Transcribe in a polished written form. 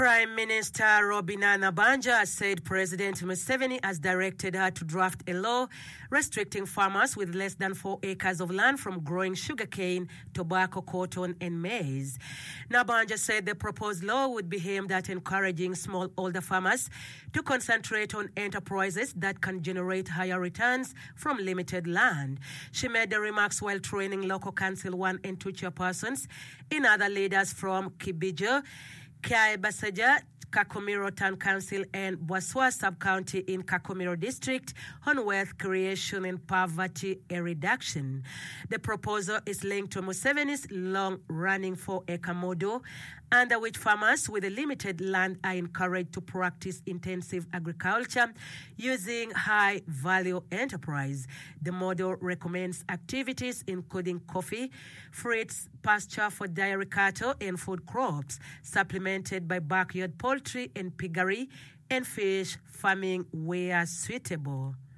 Prime Minister Robina Nabbanja said President Museveni has directed her to draft a law restricting farmers with less than 4 acres of land from growing sugarcane, tobacco, cotton, and maize. Nabbanja said the proposed law would be aimed at encouraging smallholder farmers to concentrate on enterprises that can generate higher returns from limited land. She made the remarks while training local Council 1 and 2 chairpersons in other leaders from Kibijo, Kaibasaja, Kakomiro Town Council and Bwaswa Sub-County in Kakomiro District on wealth creation and poverty reduction. The proposal is linked to Museveni's long-running 4-acre model, under which farmers with a limited land are encouraged to practice intensive agriculture using high-value enterprise. The model recommends activities including coffee, fruits, pasture for dairy cattle and food crops, supplemented by backyard poultry and piggery and fish farming where suitable.